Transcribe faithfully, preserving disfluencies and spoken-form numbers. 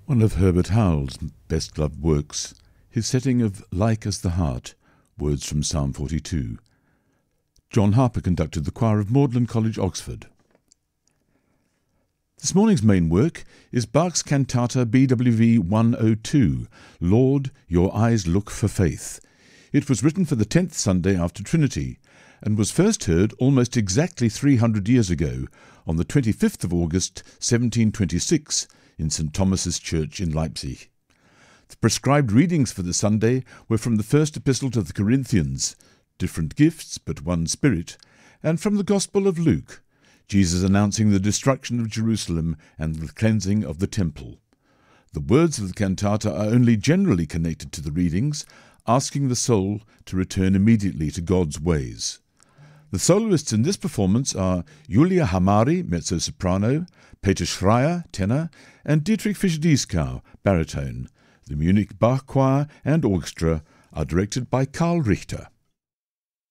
One of Herbert Howell's best-loved works, his setting of Like as the Heart, words from Psalm forty-two. John Harper conducted the choir of Magdalen College, Oxford. This morning's main work is Bach's cantata B W V one oh two, Lord, Your Eyes Look for Faith. It was written for the tenth Sunday after Trinity, and was first heard almost exactly three hundred years ago, on the twenty-fifth of August, seventeen twenty-six, in Saint Thomas's Church in Leipzig. The prescribed readings for the Sunday were from the first epistle to the Corinthians, different gifts but one Spirit, and from the Gospel of Luke, Jesus announcing the destruction of Jerusalem and the cleansing of the temple. The words of the cantata are only generally connected to the readings, asking the soul to return immediately to God's ways. The soloists in this performance are Julia Hamari, mezzo-soprano, Peter Schreier, tenor, and Dietrich Fischer-Dieskau, baritone. The Munich Bach Choir and Orchestra are directed by Karl Richter.